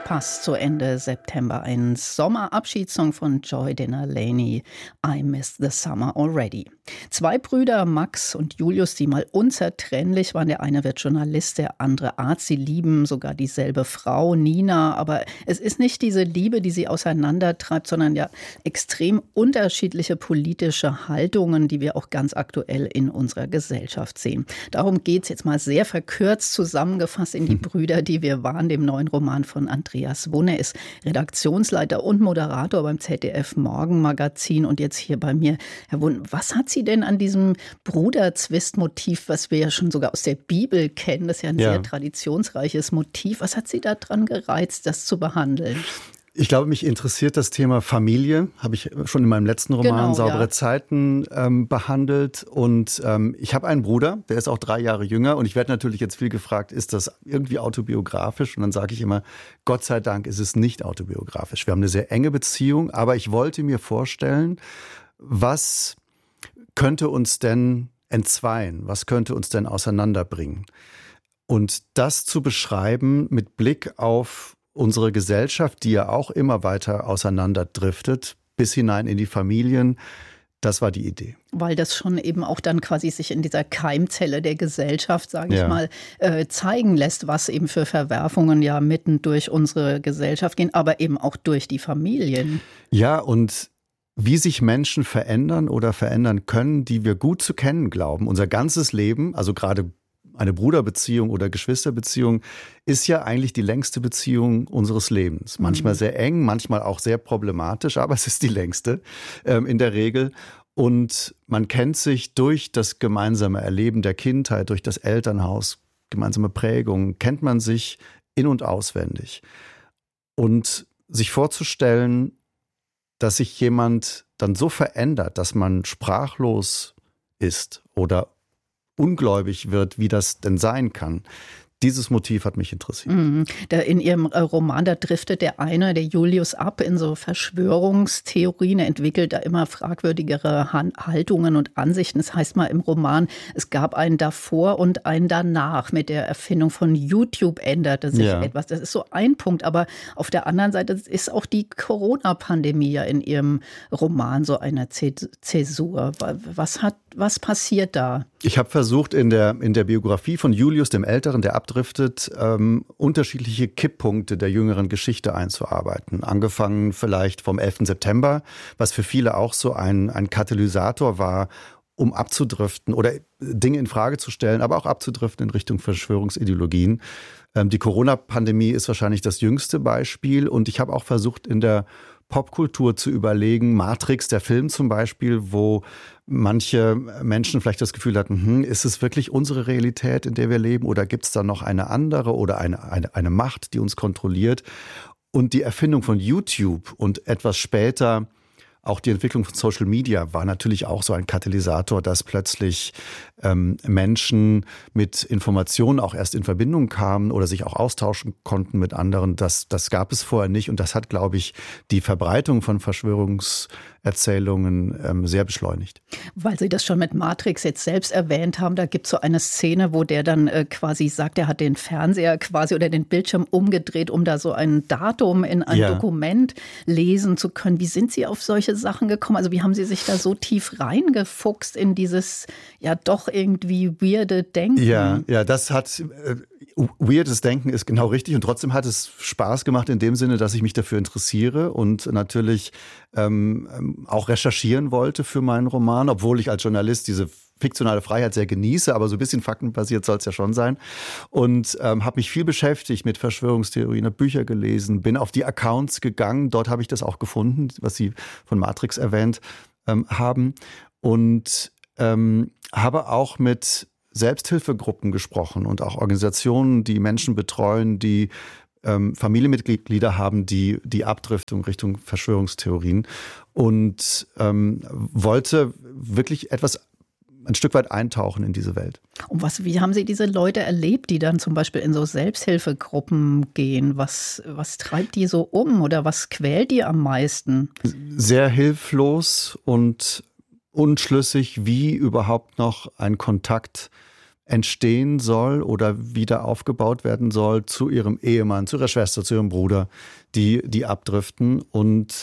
Fast zu Ende September. Ein Sommerabschiedssong von Joy Denalani. I miss the summer already. Zwei Brüder, Max und Julius, die mal unzertrennlich waren. Der eine wird Journalist, der andere Arzt. Sie lieben sogar dieselbe Frau, Nina. Aber es ist nicht diese Liebe, die sie auseinandertreibt, sondern ja extrem unterschiedliche politische Haltungen, die wir auch ganz aktuell in unserer Gesellschaft sehen. Darum geht es jetzt mal sehr verkürzt zusammengefasst in Die Brüder, die wir waren, dem neuen Roman von Andreas Wunne. Er ist Redaktionsleiter und Moderator beim ZDF Morgenmagazin und jetzt hier bei mir. Herr Wunne, was hat Sie denn an diesem Bruder-Zwist-Motiv, was wir ja schon sogar aus der Bibel kennen, das ist ja ein sehr traditionsreiches Motiv, was hat Sie daran gereizt, das zu behandeln? Ich glaube, mich interessiert das Thema Familie. Habe ich schon in meinem letzten Roman Saubere Zeiten behandelt. Und ich habe einen Bruder, der ist auch 3 Jahre jünger. Und ich werde natürlich jetzt viel gefragt, ist das irgendwie autobiografisch? Und dann sage ich immer, Gott sei Dank ist es nicht autobiografisch. Wir haben eine sehr enge Beziehung. Aber ich wollte mir vorstellen, was könnte uns denn entzweien? Was könnte uns denn auseinanderbringen? Und das zu beschreiben mit Blick auf unsere Gesellschaft, die ja auch immer weiter auseinanderdriftet, bis hinein in die Familien, das war die Idee. Weil das schon eben auch dann quasi sich in dieser Keimzelle der Gesellschaft, sage ich mal, zeigen lässt, was eben für Verwerfungen ja mitten durch unsere Gesellschaft gehen, aber eben auch durch die Familien. Ja, und wie sich Menschen verändern oder verändern können, die wir gut zu kennen glauben, unser ganzes Leben, also gerade eine Bruderbeziehung oder Geschwisterbeziehung ist ja eigentlich die längste Beziehung unseres Lebens. Manchmal sehr eng, manchmal auch sehr problematisch, aber es ist die längste in der Regel. Und man kennt sich durch das gemeinsame Erleben der Kindheit, durch das Elternhaus, gemeinsame Prägungen, kennt man sich in- und auswendig. Und sich vorzustellen, dass sich jemand dann so verändert, dass man sprachlos ist oder ungläubig wird, wie das denn sein kann. Dieses Motiv hat mich interessiert. In Ihrem Roman, da driftet der Julius, ab in so Verschwörungstheorien. Er entwickelt da immer fragwürdigere Haltungen und Ansichten. Das heißt mal im Roman, es gab einen davor und einen danach. Mit der Erfindung von YouTube änderte sich etwas. Das ist so ein Punkt. Aber auf der anderen Seite ist auch die Corona-Pandemie ja in Ihrem Roman so eine Zäsur. Was passiert da? Ich habe versucht, in der Biografie von Julius, dem Älteren, der abdriftet, unterschiedliche Kipppunkte der jüngeren Geschichte einzuarbeiten. Angefangen vielleicht vom 11. September, was für viele auch so ein Katalysator war, um abzudriften oder Dinge in Frage zu stellen, aber auch abzudriften in Richtung Verschwörungsideologien. Die Corona-Pandemie ist wahrscheinlich das jüngste Beispiel. Und ich habe auch versucht, in der Popkultur zu überlegen, Matrix, der Film zum Beispiel, wo manche Menschen vielleicht das Gefühl hatten, ist es wirklich unsere Realität, in der wir leben, oder gibt es da noch eine andere oder eine Macht, die uns kontrolliert? Und die Erfindung von YouTube und etwas später auch die Entwicklung von Social Media war natürlich auch so ein Katalysator, dass plötzlich Menschen mit Informationen auch erst in Verbindung kamen oder sich auch austauschen konnten mit anderen. Das gab es vorher nicht. Und das hat, glaube ich, die Verbreitung von Verschwörungserzählungen sehr beschleunigt. Weil Sie das schon mit Matrix jetzt selbst erwähnt haben, da gibt es so eine Szene, wo der dann quasi sagt, er hat den Fernseher quasi oder den Bildschirm umgedreht, um da so ein Datum in ein Dokument lesen zu können. Wie sind Sie auf solche Sachen gekommen? Also wie haben Sie sich da so tief reingefuchst in dieses ja doch irgendwie weirde Denken? Ja, das hat weirdes Denken ist genau richtig und trotzdem hat es Spaß gemacht in dem Sinne, dass ich mich dafür interessiere und natürlich auch recherchieren wollte für meinen Roman, obwohl ich als Journalist diese fiktionale Freiheit sehr genieße, aber so ein bisschen faktenbasiert soll es ja schon sein. Und habe mich viel beschäftigt mit Verschwörungstheorien, habe Bücher gelesen, bin auf die Accounts gegangen. Dort habe ich das auch gefunden, was Sie von Matrix erwähnt haben. Und habe auch mit Selbsthilfegruppen gesprochen und auch Organisationen, die Menschen betreuen, die Familienmitglieder haben, die Abdriftung Richtung Verschwörungstheorien und wollte wirklich ein Stück weit eintauchen in diese Welt. Und wie haben Sie diese Leute erlebt, die dann zum Beispiel in so Selbsthilfegruppen gehen? Was treibt die so um oder was quält die am meisten? Sehr hilflos und unschlüssig, wie überhaupt noch ein Kontakt entstehen soll oder wieder aufgebaut werden soll zu ihrem Ehemann, zu ihrer Schwester, zu ihrem Bruder, die abdriften. Und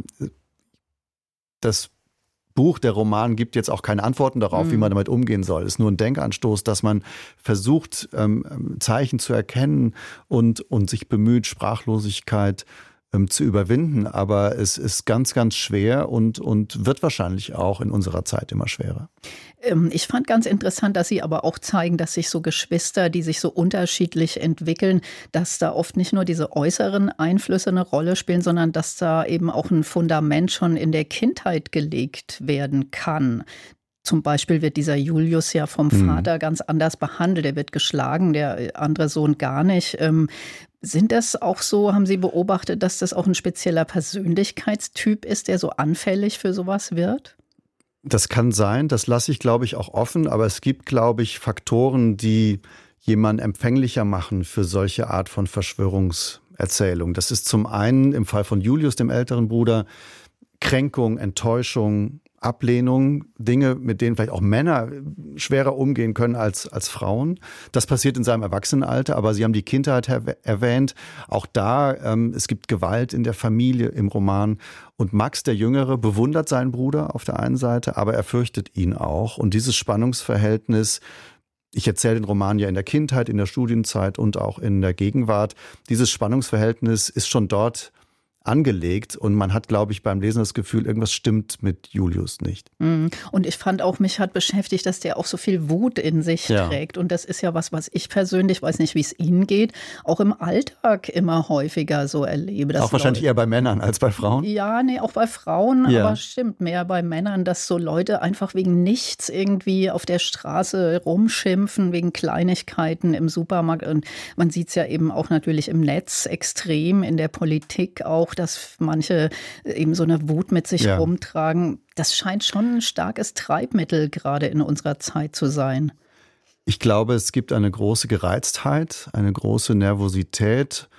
das Buch, der Roman, gibt jetzt auch keine Antworten darauf, wie man damit umgehen soll. Es ist nur ein Denkanstoß, dass man versucht, Zeichen zu erkennen und sich bemüht, Sprachlosigkeit zu überwinden. Aber es ist ganz, ganz schwer und wird wahrscheinlich auch in unserer Zeit immer schwerer. Ich fand ganz interessant, dass Sie aber auch zeigen, dass sich so Geschwister, die sich so unterschiedlich entwickeln, dass da oft nicht nur diese äußeren Einflüsse eine Rolle spielen, sondern dass da eben auch ein Fundament schon in der Kindheit gelegt werden kann. Zum Beispiel wird dieser Julius ja vom Vater ganz anders behandelt. Er wird geschlagen, der andere Sohn gar nicht. Sind das auch so, haben Sie beobachtet, dass das auch ein spezieller Persönlichkeitstyp ist, der so anfällig für sowas wird? Das kann sein, das lasse ich, glaube ich, auch offen. Aber es gibt, glaube ich, Faktoren, die jemanden empfänglicher machen für solche Art von Verschwörungserzählung. Das ist zum einen im Fall von Julius, dem älteren Bruder, Kränkung, Enttäuschung, Ablehnung, Dinge, mit denen vielleicht auch Männer schwerer umgehen können als Frauen. Das passiert in seinem Erwachsenenalter, aber Sie haben die Kindheit erwähnt. Auch da, es gibt Gewalt in der Familie im Roman. Und Max, der Jüngere, bewundert seinen Bruder auf der einen Seite, aber er fürchtet ihn auch. Und dieses Spannungsverhältnis, ich erzähle den Roman ja in der Kindheit, in der Studienzeit und auch in der Gegenwart, dieses Spannungsverhältnis ist schon dort angelegt und man hat, glaube ich, beim Lesen das Gefühl, irgendwas stimmt mit Julius nicht. Und ich fand auch, mich hat beschäftigt, dass der auch so viel Wut in sich trägt. Und das ist ja was ich persönlich, weiß nicht, wie es Ihnen geht, auch im Alltag immer häufiger so erlebe. Auch wahrscheinlich eher bei Männern als bei Frauen? Ja, nee, auch bei Frauen, aber stimmt, mehr bei Männern, dass so Leute einfach wegen nichts irgendwie auf der Straße rumschimpfen, wegen Kleinigkeiten im Supermarkt. Und man sieht es ja eben auch natürlich im Netz extrem, in der Politik auch, dass manche eben so eine Wut mit sich rumtragen. Das scheint schon ein starkes Treibmittel gerade in unserer Zeit zu sein. Ich glaube, es gibt eine große Gereiztheit, eine große Nervosität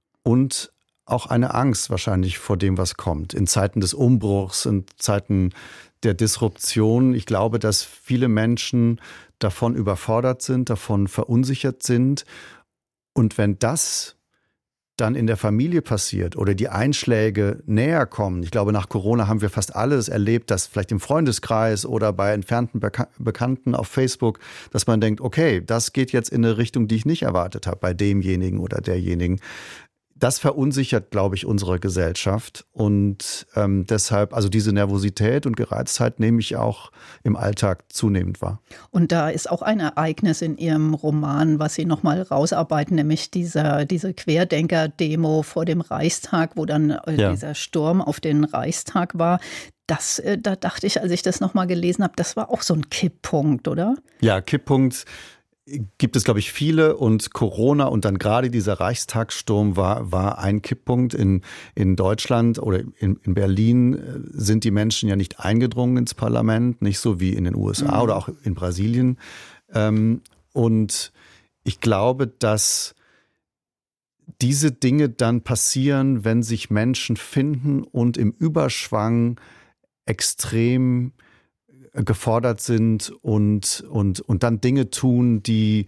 und auch eine Angst wahrscheinlich vor dem, was kommt. In Zeiten des Umbruchs, in Zeiten der Disruption. Ich glaube, dass viele Menschen davon überfordert sind, davon verunsichert sind. Und wenn das dann in der Familie passiert oder die Einschläge näher kommen. Ich glaube, nach Corona haben wir fast alles erlebt, dass vielleicht im Freundeskreis oder bei entfernten Bekannten auf Facebook, dass man denkt, okay, das geht jetzt in eine Richtung, die ich nicht erwartet habe, bei demjenigen oder derjenigen. Das verunsichert, glaube ich, unsere Gesellschaft und deshalb, also diese Nervosität und Gereiztheit nehme ich auch im Alltag zunehmend wahr. Und da ist auch ein Ereignis in Ihrem Roman, was Sie nochmal rausarbeiten, nämlich diese Querdenker-Demo vor dem Reichstag, wo dann dieser Sturm auf den Reichstag war. Da dachte ich, als ich das nochmal gelesen habe, das war auch so ein Kipppunkt, oder? Ja, Kipppunkt gibt es, glaube ich, viele und Corona und dann gerade dieser Reichstagssturm war ein Kipppunkt. In Deutschland oder in Berlin sind die Menschen ja nicht eingedrungen ins Parlament, nicht so wie in den USA oder auch in Brasilien. Und ich glaube, dass diese Dinge dann passieren, wenn sich Menschen finden und im Überschwang extrem gefordert sind und dann Dinge tun, die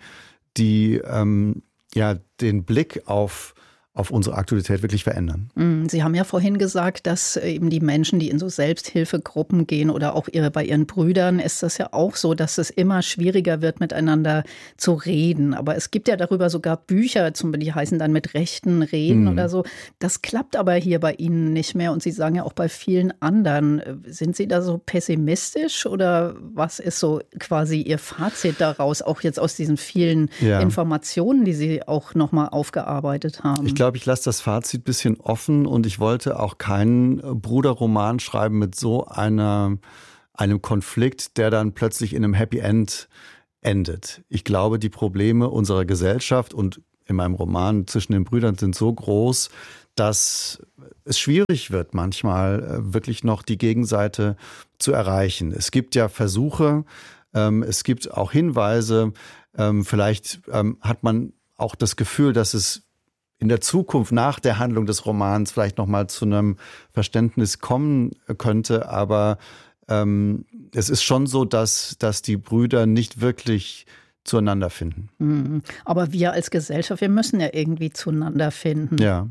den Blick auf unsere Aktualität wirklich verändern. Sie haben ja vorhin gesagt, dass eben die Menschen, die in so Selbsthilfegruppen gehen oder auch bei ihren Brüdern, ist das ja auch so, dass es immer schwieriger wird, miteinander zu reden. Aber es gibt ja darüber sogar Bücher, die heißen dann mit Rechten reden oder so. Das klappt aber hier bei Ihnen nicht mehr und Sie sagen ja auch bei vielen anderen. Sind Sie da so pessimistisch oder was ist so quasi Ihr Fazit daraus, auch jetzt aus diesen vielen Informationen, die Sie auch nochmal aufgearbeitet haben? Ich glaube, ich lasse das Fazit ein bisschen offen und ich wollte auch keinen Bruderroman schreiben mit so einem Konflikt, der dann plötzlich in einem Happy End endet. Ich glaube, die Probleme unserer Gesellschaft und in meinem Roman zwischen den Brüdern sind so groß, dass es schwierig wird, manchmal wirklich noch die Gegenseite zu erreichen. Es gibt ja Versuche, es gibt auch Hinweise, vielleicht hat man auch das Gefühl, dass es in der Zukunft nach der Handlung des Romans vielleicht nochmal zu einem Verständnis kommen könnte. Aber es ist schon so, dass die Brüder nicht wirklich zueinander finden. Aber wir als Gesellschaft, wir müssen ja irgendwie zueinander finden. Ja.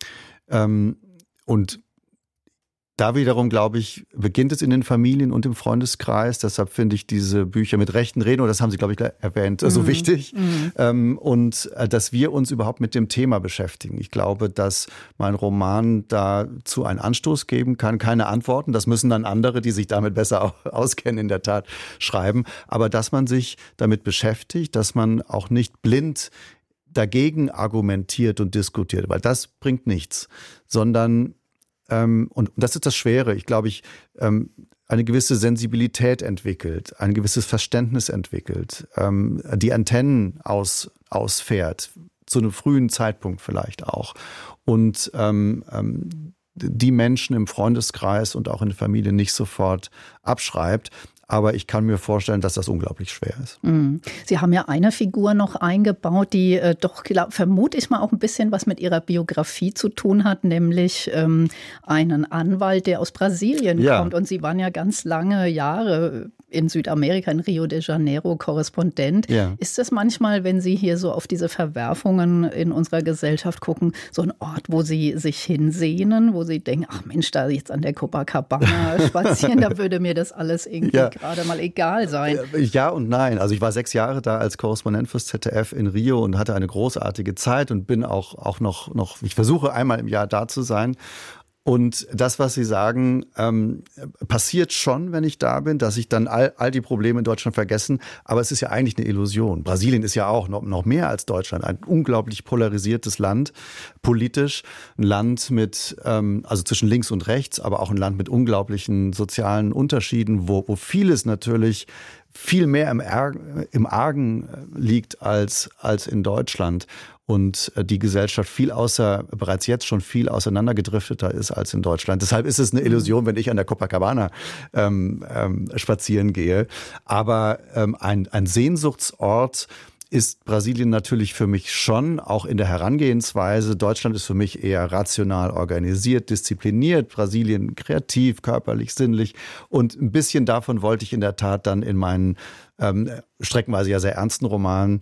Und da wiederum, glaube ich, beginnt es in den Familien und im Freundeskreis. Deshalb finde ich diese Bücher mit rechten Reden, und das haben Sie, glaube ich, erwähnt, so wichtig. Und dass wir uns überhaupt mit dem Thema beschäftigen. Ich glaube, dass mein Roman dazu einen Anstoß geben kann. Keine Antworten, das müssen dann andere, die sich damit besser auskennen, in der Tat schreiben. Aber dass man sich damit beschäftigt, dass man auch nicht blind dagegen argumentiert und diskutiert, weil das bringt nichts, sondern und das ist das Schwere. Ich glaube, eine gewisse Sensibilität entwickelt, ein gewisses Verständnis entwickelt, die Antennen ausfährt, zu einem frühen Zeitpunkt vielleicht auch. Und die Menschen im Freundeskreis und auch in der Familie nicht sofort abschreibt. Aber ich kann mir vorstellen, dass das unglaublich schwer ist. Sie haben ja eine Figur noch eingebaut, die doch, vermute ich mal, auch ein bisschen was mit Ihrer Biografie zu tun hat, nämlich einen Anwalt, der aus Brasilien kommt. Und Sie waren ja ganz lange Jahre in Südamerika, in Rio de Janeiro, Korrespondent. Ja. Ist das manchmal, wenn Sie hier so auf diese Verwerfungen in unserer Gesellschaft gucken, so ein Ort, wo Sie sich hinsehnen, wo Sie denken, ach Mensch, da jetzt an der Copacabana spazieren, da würde mir das alles irgendwie gerade mal egal sein? Ja und nein. Also ich war 6 Jahre da als Korrespondent fürs ZDF in Rio und hatte eine großartige Zeit und bin auch noch, ich versuche einmal im Jahr da zu sein. Und das, was Sie sagen, passiert schon, wenn ich da bin, dass ich dann all die Probleme in Deutschland vergessen. Aber es ist ja eigentlich eine Illusion. Brasilien ist ja auch noch mehr als Deutschland. Ein unglaublich polarisiertes Land, politisch. Ein Land mit, also zwischen links und rechts, aber auch ein Land mit unglaublichen sozialen Unterschieden, wo vieles natürlich viel mehr im Argen liegt als in Deutschland. Und die Gesellschaft bereits jetzt schon viel auseinandergedrifteter ist als in Deutschland. Deshalb ist es eine Illusion, wenn ich an der Copacabana spazieren gehe. Aber ein Sehnsuchtsort ist Brasilien natürlich für mich schon, auch in der Herangehensweise. Deutschland ist für mich eher rational organisiert, diszipliniert. Brasilien kreativ, körperlich, sinnlich. Und ein bisschen davon wollte ich in der Tat dann in meinen streckenweise ja sehr ernsten Roman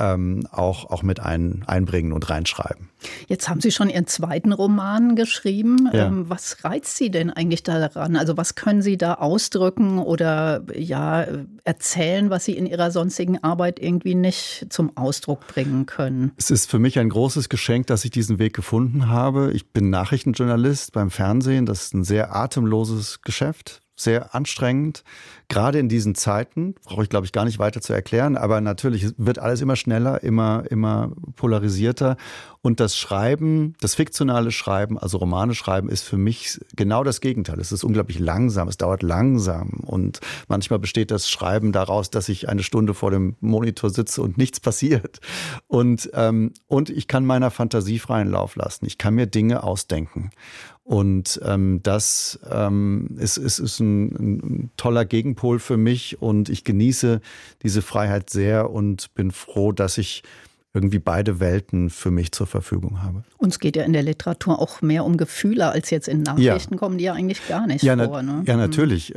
auch mit einbringen und reinschreiben. Jetzt haben Sie schon Ihren zweiten Roman geschrieben. Ja. Was reizt Sie denn eigentlich daran? Also was können Sie da ausdrücken oder erzählen, was Sie in Ihrer sonstigen Arbeit irgendwie nicht zum Ausdruck bringen können? Es ist für mich ein großes Geschenk, dass ich diesen Weg gefunden habe. Ich bin Nachrichtenjournalist beim Fernsehen. Das ist ein sehr atemloses Geschäft. Sehr anstrengend, gerade in diesen Zeiten, brauche ich glaube ich gar nicht weiter zu erklären, aber natürlich wird alles immer schneller, immer polarisierter und das Schreiben, das fiktionale Schreiben, also Romane schreiben, ist für mich genau das Gegenteil. Es ist unglaublich langsam, es dauert langsam und manchmal besteht das Schreiben daraus, dass ich eine Stunde vor dem Monitor sitze und nichts passiert und ich kann meiner Fantasie freien Lauf lassen, ich kann mir Dinge ausdenken. Und das ist ein toller Gegenpol für mich und ich genieße diese Freiheit sehr und bin froh, dass ich irgendwie beide Welten für mich zur Verfügung habe. Uns geht ja in der Literatur auch mehr um Gefühle als jetzt in Nachrichten, kommen die ja eigentlich gar nicht vor. Ne? Ja, natürlich.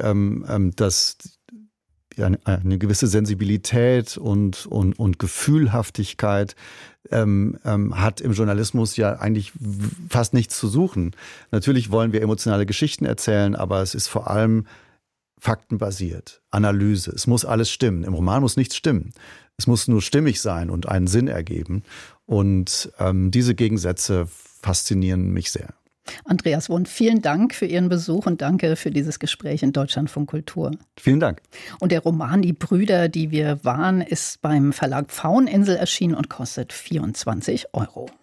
Eine gewisse Sensibilität und Gefühlhaftigkeit hat im Journalismus ja eigentlich fast nichts zu suchen. Natürlich wollen wir emotionale Geschichten erzählen, aber es ist vor allem faktenbasiert, Analyse. Es muss alles stimmen. Im Roman muss nichts stimmen. Es muss nur stimmig sein und einen Sinn ergeben. Und diese Gegensätze faszinieren mich sehr. Andreas Wund, vielen Dank für Ihren Besuch und danke für dieses Gespräch in Deutschlandfunk Kultur. Vielen Dank. Und der Roman Die Brüder, die wir waren, ist beim Verlag Pfaueninsel erschienen und kostet 24 €.